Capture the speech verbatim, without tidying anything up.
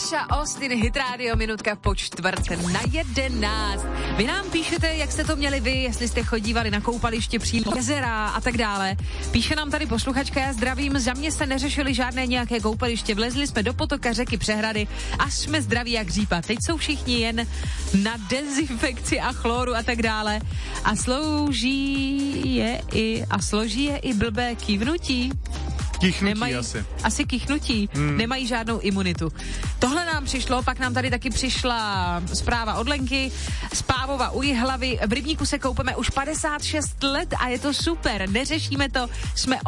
Sasha Austin, Hit Radio, minutka po čtvrt na jedenáct. Vy nám píšete, jak jste to měli vy, jestli jste chodívali na koupaliště při jezera a tak dále. Píše nám tady posluchačka, já zdravím, za mě jste neřešili žádné nějaké koupaliště, vlezli jsme do potoka, řeky, přehrady a jsme zdraví jak řípa. Teď jsou všichni jen na dezinfekci a chloru a tak dále. A slouží je i, a složí je i blbé kývnutí. Kýchnutí Nemají, asi. Asi kýchnutí. Hmm. Nemají žádnou imunitu. Tohle nám přišlo, pak nám tady taky přišla zpráva od Lenky z Pávova u Jihlavy. V rybníku se koupeme už padesát šest let a je to super. Neřešíme to, jsme